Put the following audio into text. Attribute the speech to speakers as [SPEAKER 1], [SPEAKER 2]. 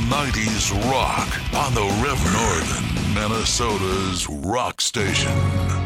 [SPEAKER 1] 90s rock on the Rev Northern, Minnesota's rock station.